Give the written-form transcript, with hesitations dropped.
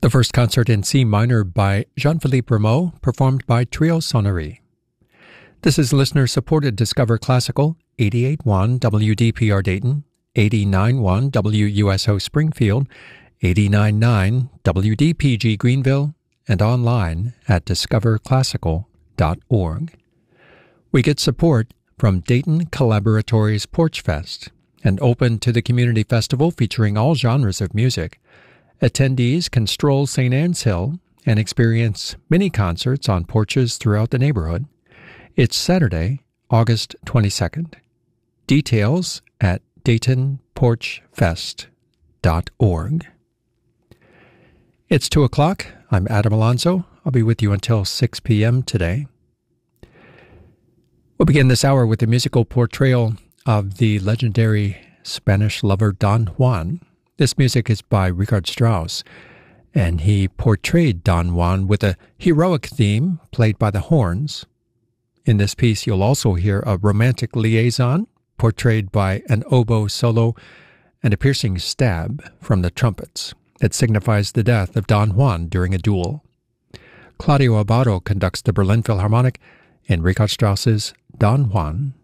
The first concert in C minor by Jean-Philippe Rameau, performed by Trio Sonnerie. This is listener-supported Discover Classical, 88.1 WDPR Dayton, 89.1 WUSO Springfield, 89.9 WDPG Greenville, and online at discoverclassical.org. We get support from Dayton Collaboratories Porch Fest, an open to the community festival featuring all genres of music. Attendees can stroll St. Anne's Hill and experience mini concerts on porches throughout the neighborhood. It's Saturday, August 22nd. Details at DaytonPorchFest.org. It's 2 o'clock. I'm Adam Alonso. I'll be with you until 6 p.m. today. We'll begin this hour with a musical portrayal of the legendary Spanish lover Don Juan. This music is by Richard Strauss, and he portrayed Don Juan with a heroic theme played by the horns. In this piece, you'll also hear a romantic liaison portrayed by an oboe solo and a piercing stab from the trumpets. It signifies the death of Don Juan during a duel. Claudio Abbado conducts the Berlin Philharmonic in Richard Strauss's Don Juan.